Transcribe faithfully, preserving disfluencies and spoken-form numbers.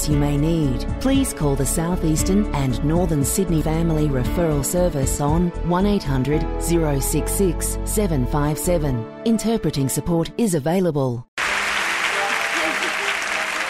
else you may need, please call the South Eastern and Northern Sydney Family Referral Service on one eight hundred, zero six six, seven five seven. Interpreting support is available.